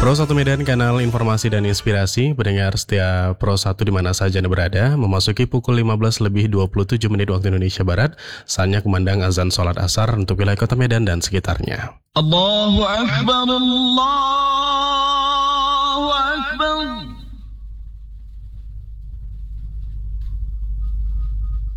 Pro 1 Medan, kanal informasi dan inspirasi. Pendengar setia Pro 1 di mana saja Anda berada, memasuki pukul 15:27 waktu Indonesia Barat, saatnya kumandang azan sholat asar untuk wilayah kota Medan dan sekitarnya. Allahu Akbar, Allah.